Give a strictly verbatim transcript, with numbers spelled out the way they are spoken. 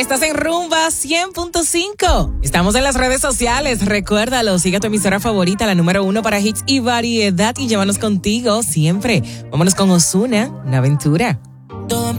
Estás en Rumba cien punto cinco. Estamos en las redes sociales. Recuérdalo, sigue a tu emisora favorita, la número uno para hits y variedad, y llévanos contigo siempre. Vámonos con Ozuna, una aventura. Todo